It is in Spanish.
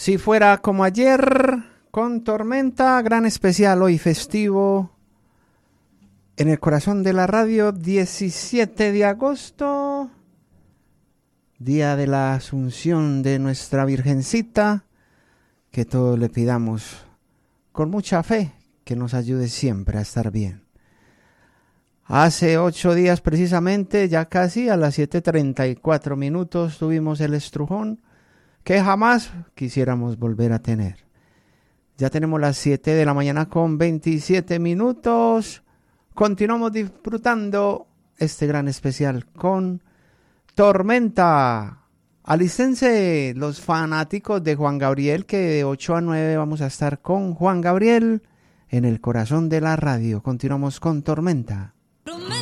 Si fuera como ayer, con tormenta, gran especial hoy festivo. En el corazón de la radio, 17 de agosto, día de la Asunción de nuestra Virgencita, que todos le pidamos con mucha fe que nos ayude siempre a estar bien. Hace 8 días precisamente, ya casi a las 7:34 minutos, tuvimos el estrujón que jamás quisiéramos volver a tener. Ya tenemos las 7 de la mañana con 27 minutos. Continuamos disfrutando este gran especial con Tormenta. Alístense los fanáticos de Juan Gabriel, que de 8 a 9 vamos a estar con Juan Gabriel en el corazón de la radio. Continuamos con Tormenta. Promesa